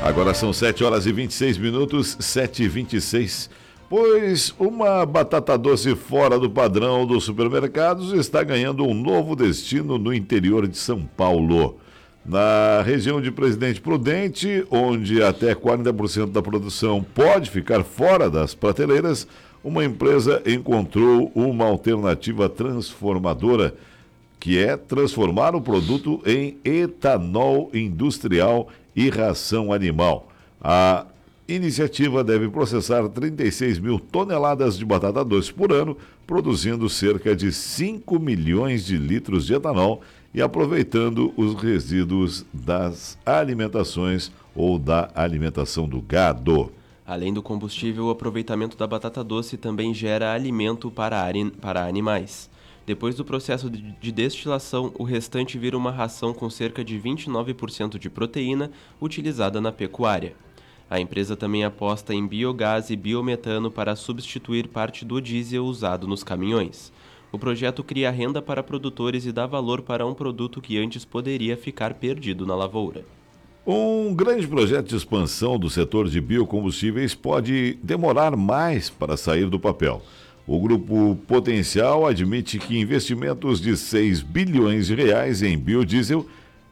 Agora são 7h26, 7h26. Pois uma batata doce fora do padrão dos supermercados está ganhando um novo destino no interior de São Paulo. Na região de Presidente Prudente, onde até 40% da produção pode ficar fora das prateleiras, uma empresa encontrou uma alternativa transformadora, que é transformar o produto em etanol industrial e ração animal. A iniciativa deve processar 36 mil toneladas de batata doce por ano, produzindo cerca de 5 milhões de litros de etanol e aproveitando os resíduos das alimentações ou da alimentação do gado. Além do combustível, o aproveitamento da batata doce também gera alimento para animais. Depois do processo de destilação, o restante vira uma ração com cerca de 29% de proteína utilizada na pecuária. A empresa também aposta em biogás e biometano para substituir parte do diesel usado nos caminhões. O projeto cria renda para produtores e dá valor para um produto que antes poderia ficar perdido na lavoura. Um grande projeto de expansão do setor de biocombustíveis pode demorar mais para sair do papel. O Grupo Potencial admite que investimentos de 6 bilhões de reais em biodiesel,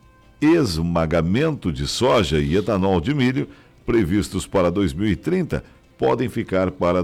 esmagamento de soja e etanol de milho, previstos para 2030, podem ficar para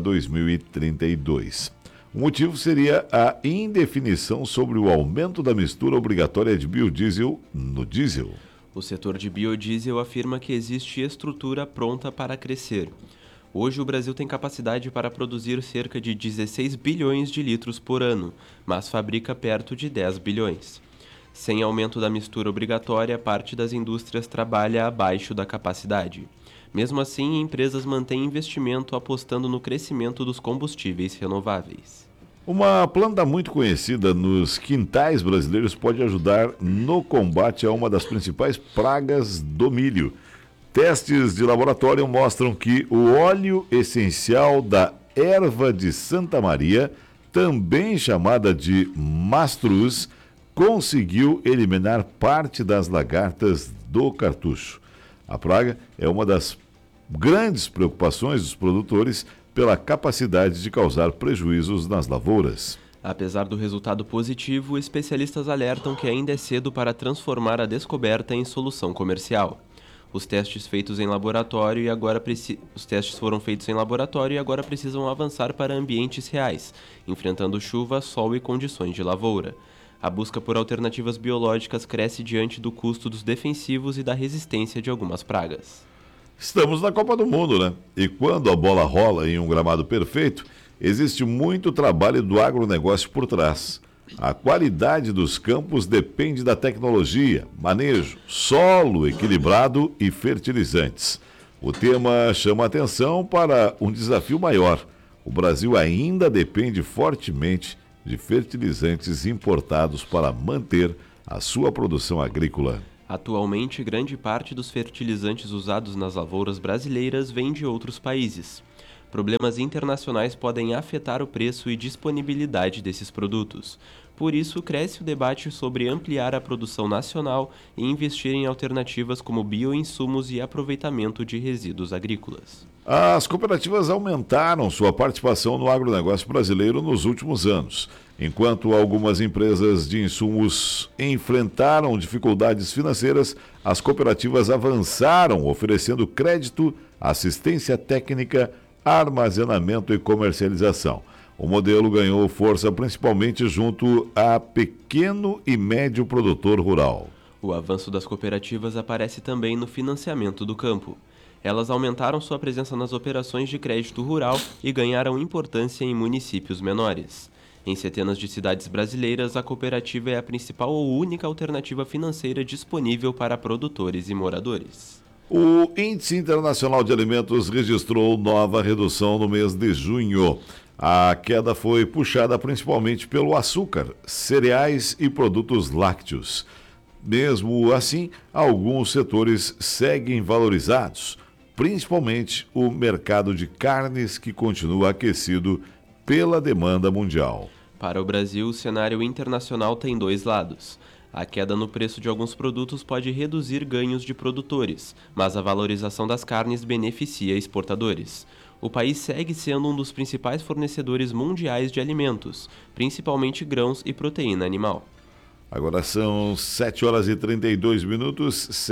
2032. O motivo seria a indefinição sobre o aumento da mistura obrigatória de biodiesel no diesel. O setor de biodiesel afirma que existe estrutura pronta para crescer. Hoje, o Brasil tem capacidade para produzir cerca de 16 bilhões de litros por ano, mas fabrica perto de 10 bilhões. Sem aumento da mistura obrigatória, parte das indústrias trabalha abaixo da capacidade. Mesmo assim, empresas mantêm investimento apostando no crescimento dos combustíveis renováveis. Uma planta muito conhecida nos quintais brasileiros pode ajudar no combate a uma das principais pragas do milho. Testes de laboratório mostram que o óleo essencial da erva de Santa Maria, também chamada de mastruz, conseguiu eliminar parte das lagartas do cartucho. A praga é uma das grandes preocupações dos produtores pela capacidade de causar prejuízos nas lavouras. Apesar do resultado positivo, especialistas alertam que ainda é cedo para transformar a descoberta em solução comercial. Os testes foram feitos em laboratório e agora precisam avançar para ambientes reais, enfrentando chuva, sol e condições de lavoura. A busca por alternativas biológicas cresce diante do custo dos defensivos e da resistência de algumas pragas. Estamos na Copa do Mundo, né? E quando a bola rola em um gramado perfeito, existe muito trabalho do agronegócio por trás. A qualidade dos campos depende da tecnologia, manejo, solo equilibrado e fertilizantes. O tema chama atenção para um desafio maior. O Brasil ainda depende fortemente de fertilizantes importados para manter a sua produção agrícola. Atualmente, grande parte dos fertilizantes usados nas lavouras brasileiras vem de outros países. Problemas internacionais podem afetar o preço e disponibilidade desses produtos. Por isso, cresce o debate sobre ampliar a produção nacional e investir em alternativas como bioinsumos e aproveitamento de resíduos agrícolas. As cooperativas aumentaram sua participação no agronegócio brasileiro nos últimos anos. Enquanto algumas empresas de insumos enfrentaram dificuldades financeiras, as cooperativas avançaram oferecendo crédito, assistência técnica, armazenamento e comercialização. O modelo ganhou força principalmente junto a pequeno e médio produtor rural. O avanço das cooperativas aparece também no financiamento do campo. Elas aumentaram sua presença nas operações de crédito rural e ganharam importância em municípios menores. Em centenas de cidades brasileiras, a cooperativa é a principal ou única alternativa financeira disponível para produtores e moradores. O Índice Internacional de Alimentos registrou nova redução no mês de junho. A queda foi puxada principalmente pelo açúcar, cereais e produtos lácteos. Mesmo assim, alguns setores seguem valorizados, principalmente o mercado de carnes, que continua aquecido pela demanda mundial. Para o Brasil, o cenário internacional tem dois lados. A queda no preço de alguns produtos pode reduzir ganhos de produtores, mas a valorização das carnes beneficia exportadores. O país segue sendo um dos principais fornecedores mundiais de alimentos, principalmente grãos e proteína animal. Agora são 7 horas e 32 minutos,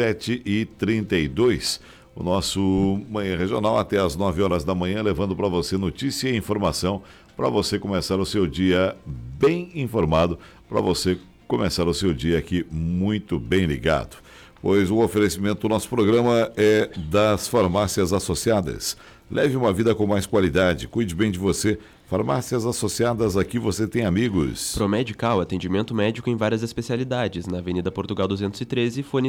7h32. O nosso Manhã Regional até às 9 horas da manhã, levando para você notícia e informação, para você começar o seu dia bem informado, para você começar o seu dia aqui muito bem ligado. Pois o oferecimento do nosso programa é das farmácias associadas. Leve uma vida com mais qualidade, cuide bem de você. Farmácias Associadas, aqui você tem amigos. Promedical, atendimento médico em várias especialidades, na Avenida Portugal 213, fone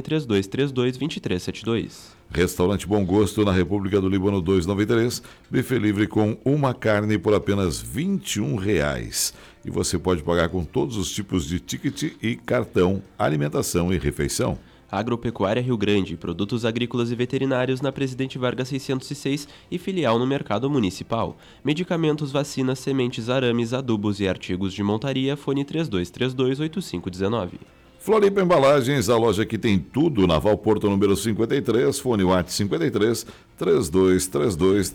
3232-2372. Restaurante Bom Gosto, na República do Líbano 293, buffet livre com uma carne por apenas R$ 21,00. E você pode pagar com todos os tipos de ticket e cartão, alimentação e refeição. Agropecuária Rio Grande, produtos agrícolas e veterinários na Presidente Vargas 606 e filial no Mercado Municipal. Medicamentos, vacinas, sementes, arames, adubos e artigos de montaria, fone 3232-8519. Floripa Embalagens, a loja que tem tudo, na Valporto número 53, fone WhatsApp 53 3232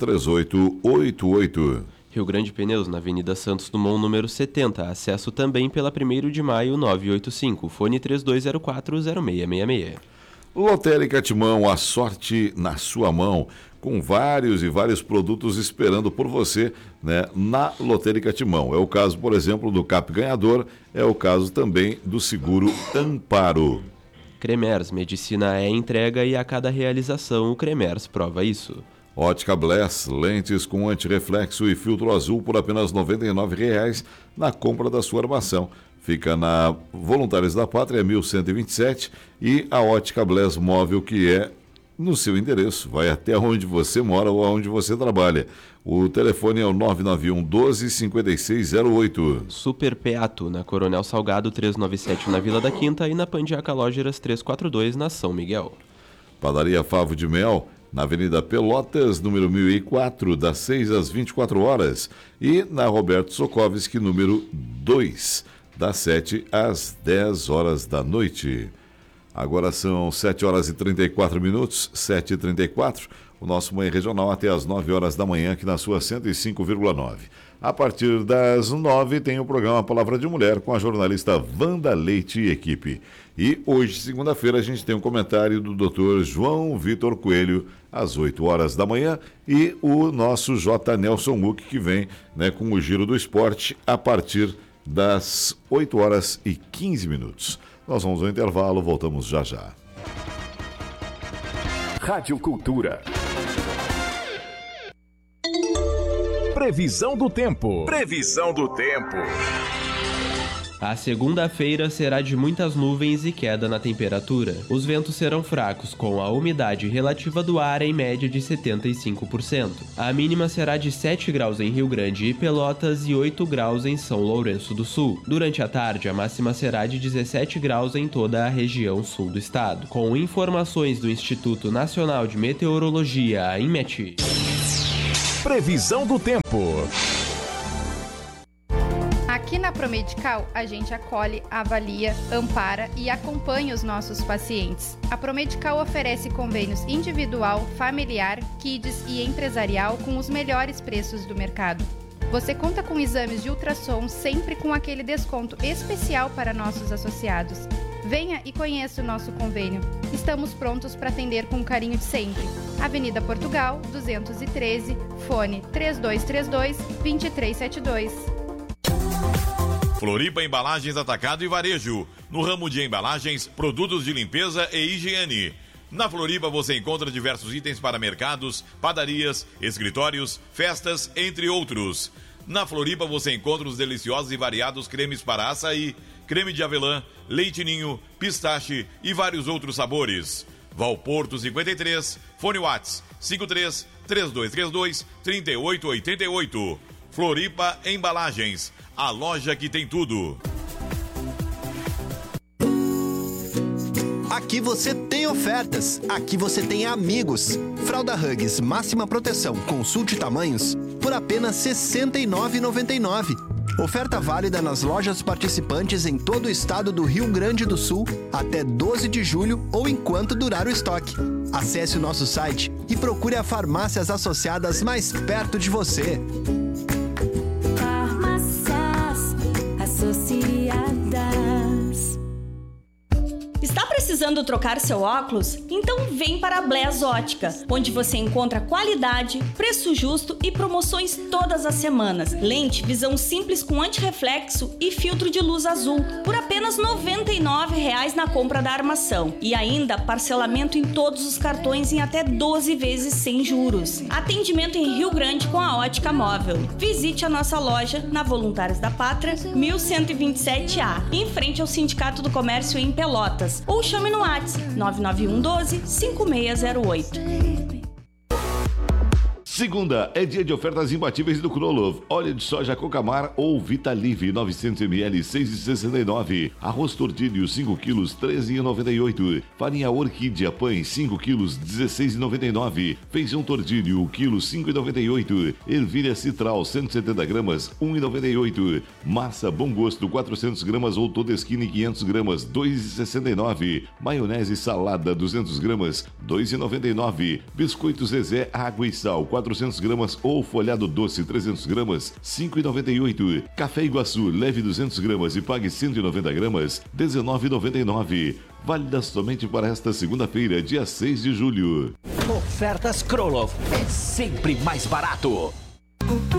3888. Rio Grande Pneus, na Avenida Santos Dumont, número 70. Acesso também pela 1º de maio, 985. Fone 3204-0666. Lotérica Timão, a sorte na sua mão. Com vários produtos esperando por você, né, na Lotérica Timão. É o caso, por exemplo, do CAP Ganhador, é o caso também do Seguro Amparo. Cremers, medicina é entrega e a cada realização o Cremers prova isso. Ótica Bless, lentes com antirreflexo e filtro azul por apenas R$ 99,00 na compra da sua armação. Fica na Voluntários da Pátria, 1127, e a Ótica Bless móvel, que é no seu endereço. Vai até onde você mora ou onde você trabalha. O telefone é o 991 12 5608. Super Peato, na Coronel Salgado 397 na Vila da Quinta e na Pandiaca Lógeras 342 na São Miguel. Padaria Favo de Mel, na Avenida Pelotas, número 1004, das 6 às 24 horas. E na Roberto Sokovski, número 2, das 7 às 10 horas da noite. Agora são 7 horas e 34 minutos, 7h34. O nosso Manhã Regional até às 9 horas da manhã, aqui na sua 105,9. A partir das 9 tem o programa Palavra de Mulher com a jornalista Wanda Leite e equipe. E hoje, segunda-feira, a gente tem um comentário do Dr. João Vitor Coelho, às 8 horas da manhã, e o nosso J. Nelson Muck, que vem, né, com o Giro do Esporte a partir das 8 horas e 15 minutos. Nós vamos ao intervalo, voltamos já já. Rádio Cultura. Previsão do tempo. Previsão do tempo. A segunda-feira será de muitas nuvens e queda na temperatura. Os ventos serão fracos, com a umidade relativa do ar em média de 75%. A mínima será de 7 graus em Rio Grande e Pelotas e 8 graus em São Lourenço do Sul. Durante a tarde, a máxima será de 17 graus em toda a região sul do estado. Com informações do Instituto Nacional de Meteorologia, a INMET. Previsão do tempo. Aqui na Promedical, a gente acolhe, avalia, ampara e acompanha os nossos pacientes. A Promedical oferece convênios individual, familiar, kids e empresarial com os melhores preços do mercado. Você conta com exames de ultrassom sempre com aquele desconto especial para nossos associados. Venha e conheça o nosso convênio. Estamos prontos para atender com o carinho de sempre. Avenida Portugal, 213, fone 3232-2372. Floripa Embalagens Atacado e Varejo. No ramo de embalagens, produtos de limpeza e higiene. Na Floripa você encontra diversos itens para mercados, padarias, escritórios, festas, entre outros. Na Floripa você encontra os deliciosos e variados cremes para açaí, creme de avelã, leite ninho, pistache e vários outros sabores. Valporto 53, fone Whats 53 3232 3888. Floripa Embalagens, a loja que tem tudo. Aqui você tem ofertas, aqui você tem amigos. Fralda Huggies máxima proteção, consulte tamanhos, por apenas R$ 69,99. Oferta válida nas lojas participantes em todo o estado do Rio Grande do Sul até 12 de julho ou enquanto durar o estoque. Acesse o nosso site e procure a farmácias associadas mais perto de você. Farmácias Associadas. Está precisando trocar seu óculos? Então vem para a Bless Ótica, onde você encontra qualidade, preço justo e promoções todas as semanas. Lente visão simples com antirreflexo e filtro de luz azul, por apenas R$ 99,00 na compra da armação. E ainda parcelamento em todos os cartões em até 12 vezes sem juros. Atendimento em Rio Grande com a Ótica Móvel. Visite a nossa loja na Voluntários da Pátria, 1127A, em frente ao Sindicato do Comércio em Pelotas. Ou chame no WhatsApp 991 12 5608. Segunda é dia de ofertas imbatíveis do Krolov. Óleo de soja Cocamar ou Vitalive 900 ml 6,69. Arroz tortilho 5 kg 13,98. Farinha Orquídea Pães 5 kg 16,99. Feijão tortilho quilo 5,98. Ervilha Citral 170 gramas 1,98. Massa Bom Gosto 400 gramas ou toda esquina 500 gramas 2,69. Maionese salada 200 gramas 2,99. Biscoito Zezé Água e Sal 400 gramas ou folhado doce 300 gramas, 5,98. Café Iguaçu, leve 200 gramas e pague 190 gramas, 19,99. Válida somente para esta segunda-feira, dia 6 de julho. Ofertas Krolov é sempre mais barato.